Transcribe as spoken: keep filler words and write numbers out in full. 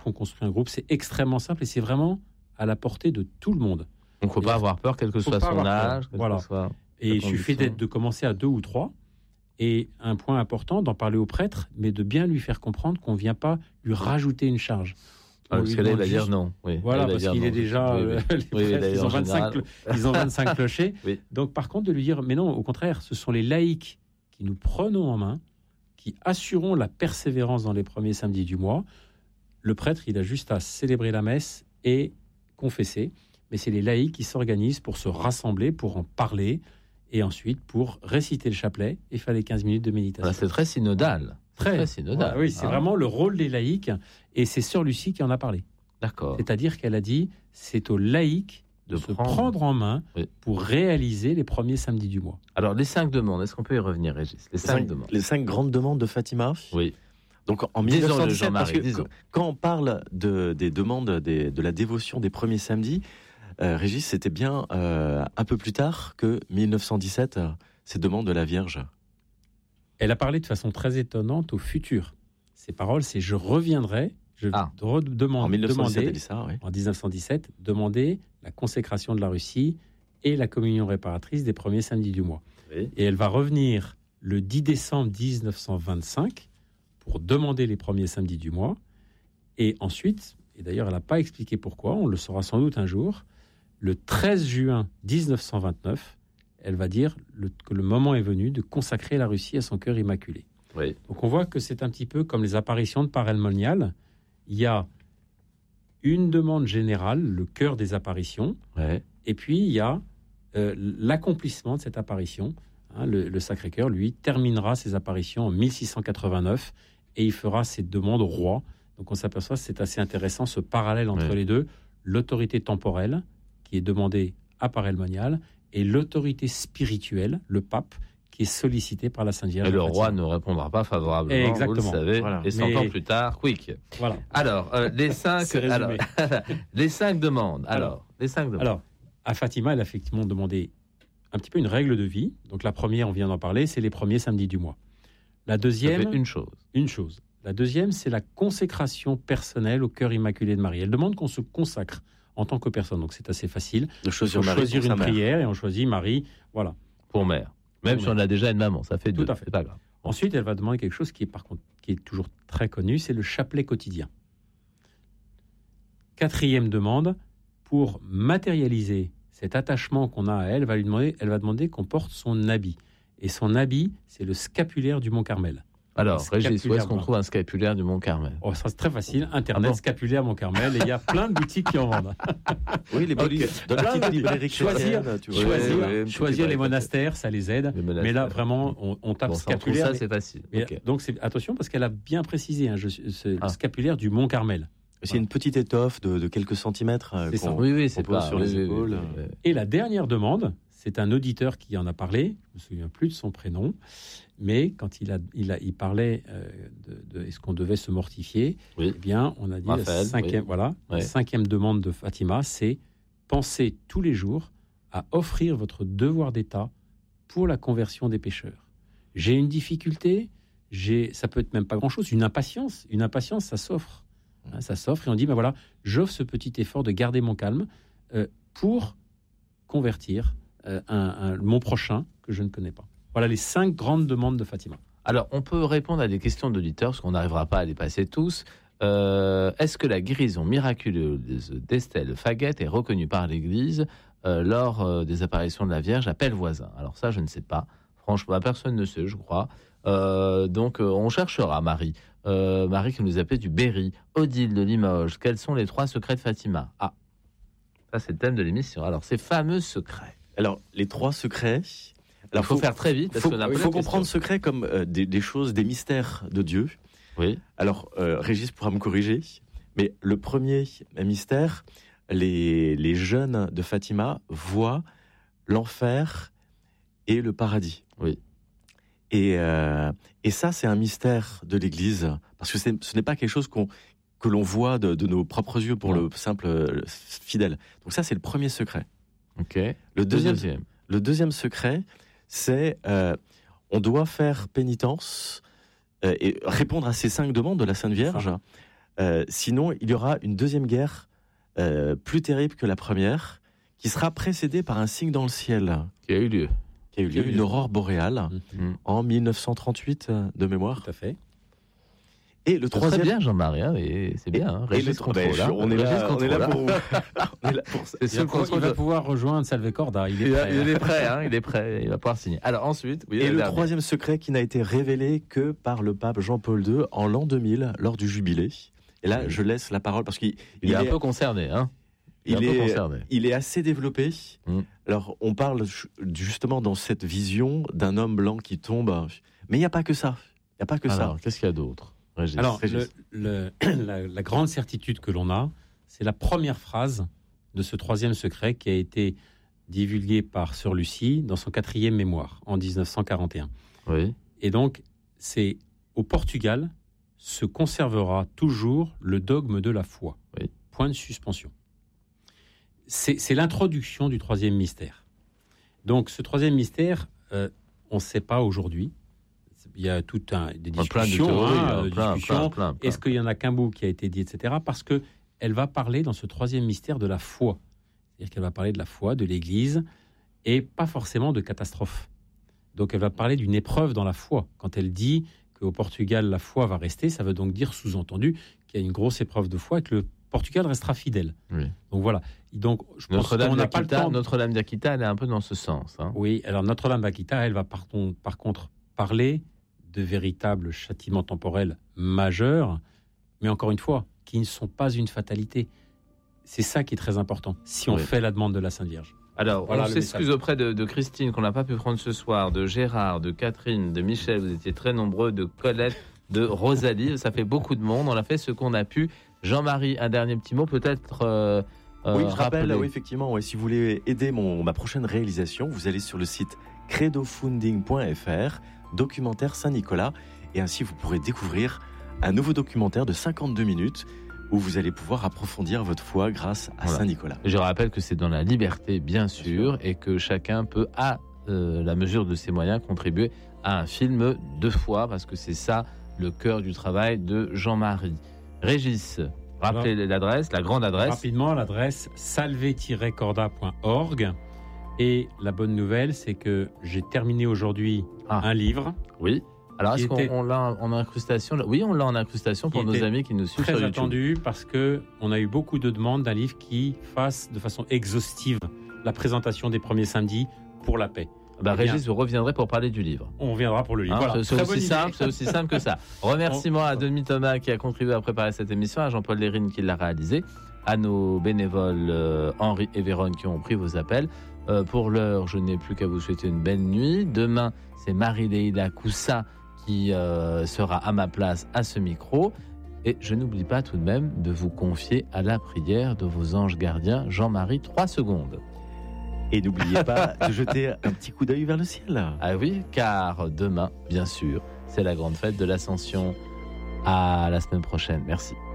on construit un groupe. C'est extrêmement simple et c'est vraiment à la portée de tout le monde. Donc, il ne faut pas avoir peur, quel que soit son âge. Voilà. Soit et il suffit d'être, de commencer à deux ou trois. Et un point important, d'en parler au prêtre, mais de bien lui faire comprendre qu'on ne vient pas lui rajouter une charge. Ah, parce que là, il va dire non. Oui, voilà, parce qu'il non. est déjà... Oui, oui. Euh, les oui, prêtres, ils, ont général... vingt-cinq, ils ont vingt-cinq clochers. Oui. Donc, par contre, de lui dire, mais non, au contraire, ce sont les laïcs qui nous prenons en main, qui assurons la persévérance dans les premiers samedis du mois. Le prêtre, il a juste à célébrer la messe et confesser. Mais c'est les laïcs qui s'organisent pour se rassembler, pour en parler, et ensuite pour réciter le chapelet et faire les quinze minutes de méditation. Ah, c'est très synodal. Très, très synodal. Ouais, oui, c'est ah. vraiment le rôle des laïcs, et c'est Sœur Lucie qui en a parlé. D'accord. C'est-à-dire qu'elle a dit, c'est aux laïcs de, de se prendre, prendre en main oui. pour réaliser les premiers samedis du mois. Alors, les cinq demandes, est-ce qu'on peut y revenir, Régis ? Les cinq, cinq demandes. Les cinq grandes demandes de Fatima. Oui. Donc en mille neuf cent dix-sept, parce que quand on parle de, des demandes des, de la dévotion des premiers samedis, euh, Régis, c'était bien euh, un peu plus tard que mille neuf cent dix-sept, euh, ces demandes de la Vierge. Elle a parlé de façon très étonnante au futur. Ces paroles, c'est « je reviendrai ». Je ah. demande, en mille neuf cent dix-sept, demander, elle dit ça, oui. En dix-neuf cent dix-sept, demander la consécration de la Russie et la communion réparatrice des premiers samedis du mois. Oui. Et elle va revenir le dix décembre dix-neuf cent vingt-cinq pour demander les premiers samedis du mois. Et ensuite, et d'ailleurs elle n'a pas expliqué pourquoi, on le saura sans doute un jour, le treize juin dix-neuf cent vingt-neuf, elle va dire le, que le moment est venu de consacrer la Russie à son cœur immaculé. Oui. Donc on voit que c'est un petit peu comme les apparitions de Parel Monial. Il y a une demande générale, le cœur des apparitions, ouais. et puis il y a euh, l'accomplissement de cette apparition. Hein, le, le Sacré-Cœur, lui, terminera ses apparitions en mille six cent quatre-vingt-neuf et il fera ses demandes au roi. Donc on s'aperçoit que c'est assez intéressant, ce parallèle entre ouais. les deux, l'autorité temporelle qui est demandée à Parel Monial et l'autorité spirituelle, le pape, qui est sollicité par la Sainte Vierge. Et le roi ne répondra pas favorablement, exactement. Vous le savez, voilà. et cent Mais... ans plus tard, quick. Voilà. Alors, euh, les cinq, alors, les cinq demandes. Alors, alors, les cinq demandes. Alors, à Fatima, elle a effectivement demandé un petit peu une règle de vie. Donc, la première, on vient d'en parler, c'est les premiers samedis du mois. La deuxième... Ça fait une chose. Une chose. La deuxième, c'est la consécration personnelle au cœur immaculé de Marie. Elle demande qu'on se consacre en tant que personne. Donc, c'est assez facile. De choisir, on Marie choisir une prière mère. Et on choisit Marie, voilà. Pour mère. Même pour si mère. on a déjà une maman, ça fait Tout deux. à fait. C'est pas grave. Ensuite, elle va demander quelque chose qui est, par contre, qui est toujours très connu, c'est le chapelet quotidien. Quatrième demande, pour matérialiser cet attachement qu'on a à elle, va lui demander, elle va demander qu'on porte son habit. Et son habit, c'est le scapulaire du Mont Carmel. Alors, Régis, où est-ce qu'on trouve un scapulaire du Mont Carmel ? Oh, ça c'est très facile. Internet, ah bon scapulaire Mont Carmel, et il y a plein de boutiques qui en vendent. Oui, les okay. Dans la petite librairie choisir, tu vois. choisir, ouais, ouais, choisir les monastères, ça les aide. Les mais là, vraiment, on, on tape bon, scapulaire. Ça, c'est facile. Mais, okay. Donc, c'est, attention, parce qu'elle a bien précisé, hein, je, c'est ah. le scapulaire du Mont Carmel. C'est voilà. Une petite étoffe de, de quelques centimètres. C'est ça. Oui, oui, c'est pas sur les oui, épaules. Oui, oui. Et la dernière demande, c'est un auditeur qui en a parlé. Je me souviens plus de son prénom, mais quand il a, il a, il parlait euh, de, de est-ce qu'on devait se mortifier, oui. eh bien, on a dit Raphaël, la cinquième, oui. voilà, oui. la cinquième demande de Fatima, c'est penser tous les jours à offrir votre devoir d'État pour la conversion des pécheurs. J'ai une difficulté, j'ai, ça peut être même pas grand-chose, une impatience, une impatience, ça s'offre. Hein, ça s'offre et on dit, ben voilà, j'offre ce petit effort de garder mon calme euh, pour convertir euh, un, un, mon prochain que je ne connais pas. Voilà les cinq grandes demandes de Fatima. Alors, on peut répondre à des questions d'auditeurs, parce qu'on n'arrivera pas à les passer tous. Euh, est-ce que la guérison miraculeuse d'Estelle Faguette est reconnue par l'Église euh, lors euh, des apparitions de la Vierge à Pellevoisin ? Alors ça, je ne sais pas. Franchement, personne ne sait, je crois. Euh, donc, euh, on cherchera, Marie. Euh, Marie qui nous appelait du Berry, Odile de Limoges. Quels sont les trois secrets de Fatima ? Ah, ça c'est le thème de l'émission. Alors, ces fameux secrets. Alors, les trois secrets... Alors, il faut, faut faire très vite. Il faut, faut comprendre secret comme euh, des, des choses, des mystères de Dieu. Oui. Alors, euh, Régis pourra me corriger, mais le premier mystère, les, les jeunes de Fatima voient l'enfer et le paradis. Oui. Et, euh, et ça, c'est un mystère de l'Église, parce que c'est, ce n'est pas quelque chose qu'on, que l'on voit de, de nos propres yeux pour ouais. le simple fidèle. Donc ça, c'est le premier secret. Ok. Le deuxième, deuxième. Le deuxième secret, c'est euh, on doit faire pénitence euh, et répondre à ces cinq demandes de la Sainte Vierge Euh, sinon, il y aura une deuxième guerre euh, plus terrible que la première, qui sera précédée par un signe dans le ciel. Qui a eu lieu. Qui a eu lieu, une aurore boréale, Mmh. en mille neuf cent trente-huit, euh, de mémoire. Tout à fait. Et le C'est troisième... bien, Jean-Marie, hein, et c'est bien. Hein, Et Régis le tro- contrôle, ben, hein. on, est Régis là, on est là contrôle, pour... hein. on est là pour ça. C'est Il seul va, contrôle il va de- pouvoir rejoindre Salve Corda. Il est Il, prêt. il est prêt, hein, il est prêt, il va pouvoir signer. Alors ensuite, oui, Et la le dernière. troisième secret qui n'a été révélé que par le pape Jean-Paul deux en l'an deux mille, lors du jubilé. Et là, Oui. je laisse la parole parce qu'il il, il est un est, peu concerné, hein. Il, il est un peu est, concerné. il est assez développé. Mm. Alors, on parle ju- justement dans cette vision d'un homme blanc qui tombe. Mais il n'y a pas que ça. Il n'y a pas que Alors, ça. qu'est-ce qu'il y a d'autre, Régis? Alors, Régis. le- le- la, la grande certitude que l'on a, c'est la première phrase de ce troisième secret qui a été divulgué par Sœur Lucie dans son quatrième mémoire en dix-neuf cent quarante et un. Oui. Et donc, c'est au Portugal se conservera toujours le dogme de la foi. Oui. Point de suspension. C'est, c'est l'introduction du troisième mystère. Donc, ce troisième mystère, euh, on ne sait pas aujourd'hui. Il y a tout un des Plein de discussions, théories, hein, hein, de plein, discussions. plein, plein, plein. Est-ce qu'il y en a qu'un bout qui a été dit, et cetera. Parce que elle va parler dans ce troisième mystère de la foi. C'est-à-dire qu'elle va parler de la foi, de l'Église, et pas forcément de catastrophe. Donc elle va parler d'une épreuve dans la foi. Quand elle dit qu'au Portugal, la foi va rester, ça veut donc dire, sous-entendu, qu'il y a une grosse épreuve de foi et que le Portugal restera fidèle. Oui. Donc voilà. Donc, je pense Notre-Dame qu'on n'a pas le d'Aquita, temps... Notre-Dame d'Aquita, elle est un peu dans ce sens. Hein. Oui, alors Notre-Dame d'Aquita, elle va par, ton- par contre parler de véritables châtiments temporels majeurs, mais encore une fois, qui ne sont pas une fatalité. C'est ça qui est très important, si on Oui. fait la demande de la Sainte Vierge. Alors, Voilà on le s'excuse message. auprès de, de Christine qu'on n'a pas pu prendre ce soir, de Gérard, de Catherine, de Michel, vous étiez très nombreux, de Colette, de Rosalie, ça fait beaucoup de monde, on a fait ce qu'on a pu. Jean-Marie, un dernier petit mot, peut-être euh, euh, Oui, je rappelle, rappeler. oui, effectivement, ouais, si vous voulez aider mon, ma prochaine réalisation, vous allez sur le site credofunding point f r, documentaire Saint-Nicolas, et ainsi vous pourrez découvrir un nouveau documentaire de cinquante-deux minutes où vous allez pouvoir approfondir votre foi grâce à Voilà. Saint-Nicolas. Je rappelle que c'est dans la liberté, bien sûr, et que chacun peut, à euh, la mesure de ses moyens, contribuer à un film de foi, parce que c'est ça le cœur du travail de Jean-Marie. Régis, rappelez l'adresse, la grande adresse. Rapidement, l'adresse salve tiret corda point org. Et la bonne nouvelle, c'est que j'ai terminé aujourd'hui Ah. un livre Oui. Alors, Qui est-ce qu'on était- on l'a en incrustation? Oui, on l'a en incrustation pour Qui nos était amis qui nous suivent sur très YouTube. attendu parce que on a eu beaucoup de demandes d'un livre qui fasse de façon exhaustive la présentation des premiers samedis pour la paix. Bah, Eh bien, Régis, vous reviendrez pour parler du livre. on reviendra pour le livre. Hein, Voilà. c'est Très aussi bonne idée. simple, c'est aussi simple que ça. Remerciements à Denis Thomas qui a contribué à préparer cette émission, à Jean-Paul Lérine qui l'a réalisé, à nos bénévoles euh, Henri et Véronne qui ont pris vos appels. Euh, pour l'heure, je n'ai plus qu'à vous souhaiter une belle nuit. Demain, c'est Marie-Léida Coussa qui euh, sera à ma place à ce micro. Et je n'oublie pas tout de même de vous confier à la prière de vos anges gardiens. Jean-Marie, trois secondes. Et n'oubliez pas de jeter un petit coup d'œil vers le ciel. Ah oui, car demain, bien sûr, c'est la grande fête de l'Ascension. À la semaine prochaine. Merci.